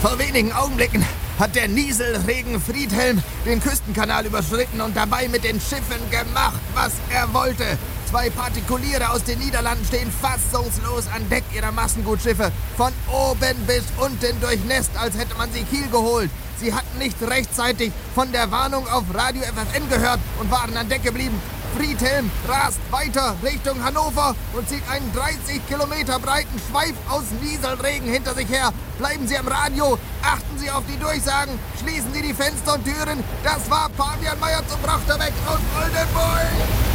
Vor wenigen Augenblicken hat der Nieselregen Friedhelm den Küstenkanal überschritten und dabei mit den Schiffen gemacht, was er wollte. 2 Partikuliere aus den Niederlanden stehen fassungslos an Deck ihrer Massengutschiffe, von oben bis unten durchnässt, als hätte man sie Kiel geholt. Sie hatten nicht rechtzeitig von der Warnung auf Radio FFN gehört und waren an Deck geblieben. Friedhelm rast weiter Richtung Hannover und zieht einen 30 Kilometer breiten Schweif aus Nieselregen hinter sich her. Bleiben Sie am Radio, achten Sie auf die Durchsagen, schließen Sie die Fenster und Türen. Das war Fabian Meyer zum Brachterweg aus Oldenburg.